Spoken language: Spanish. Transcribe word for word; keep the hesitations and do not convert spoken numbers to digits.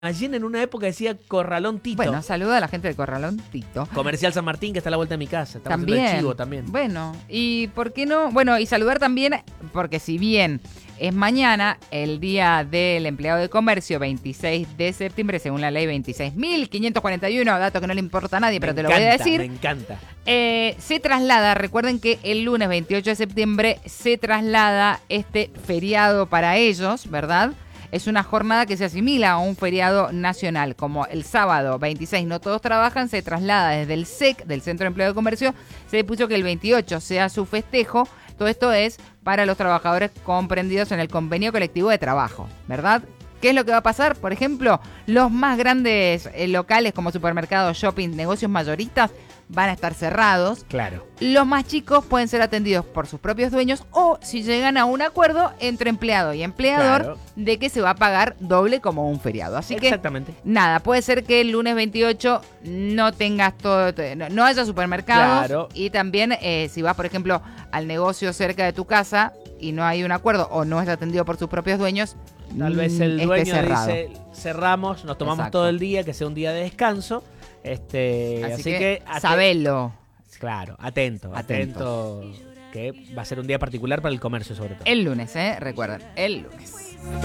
Allí en una época decía Corralón Tito. Bueno, saluda a la gente de Corralón Tito. Comercial San Martín, que está a la vuelta de mi casa. Estamos También. haciendo el chivo también. Bueno, y ¿por qué no? Bueno, y saludar también, porque si bien es mañana el Día del Empleado de Comercio, veintiséis de septiembre, según la ley veintiséis mil quinientos cuarenta y uno, dato que no le importa a nadie, pero Me te lo encanta, voy a decir. Me encanta. Eh, se traslada, recuerden que el lunes veintiocho de septiembre se traslada este feriado para ellos, ¿verdad? Es una jornada que se asimila a un feriado nacional. Como el sábado veintiséis no todos trabajan, se traslada desde el C E C, del Centro de Empleo de Comercio, se dispuso que el veintiocho sea su festejo. Todo esto es para los trabajadores comprendidos en el convenio colectivo de trabajo, ¿verdad? ¿Qué es lo que va a pasar? Por ejemplo, los más grandes eh, locales como supermercados, shopping, negocios mayoristas van a estar cerrados. Claro. Los más chicos pueden ser atendidos por sus propios dueños o si llegan a un acuerdo entre empleado y empleador, Claro. de que se va a pagar doble como un feriado. Así que, Exactamente. nada, puede ser que el lunes veintiocho no tengas todo, no, no haya supermercados. Claro. Y también eh, si vas, por ejemplo, al negocio cerca de tu casa y no hay un acuerdo o no es atendido por sus propios dueños, Tal vez el esté dueño cerrado. dice, cerramos, nos tomamos Exacto. todo el día, que sea un día de descanso. Este, Así, así, que, que, ate- sabelo. Claro, atento, Atento. atento, que va a ser un día particular para el comercio sobre todo. El lunes, ¿eh? Recuerden, el lunes.